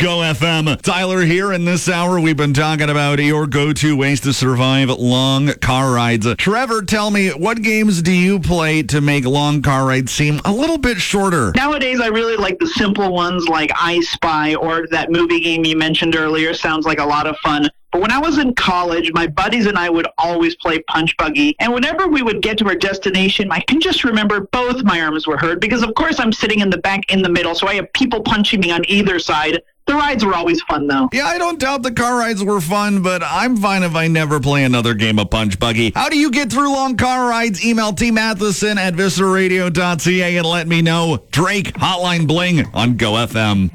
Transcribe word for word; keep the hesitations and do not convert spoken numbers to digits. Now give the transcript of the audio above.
Go F M. Tyler here. In this hour, we've been talking about your go-to ways to survive long car rides. Trevor, tell me, what games do you play to make long car rides seem a little bit shorter? Nowadays, I really like the simple ones like I Spy, or that movie game you mentioned earlier. Sounds like a lot of fun. But when I was in college, my buddies and I would always play Punch Buggy. And whenever we would get to our destination, I can just remember both my arms were hurt because, of course, I'm sitting in the back in the middle, so I have people punching me on either side. The rides were always fun, though. Yeah, I don't doubt the car rides were fun, but I'm fine if I never play another game of Punch Buggy. How do you get through long car rides? Email T Matheson at viscera radio dot c a and let me know. Drake, Hotline Bling on Go F M.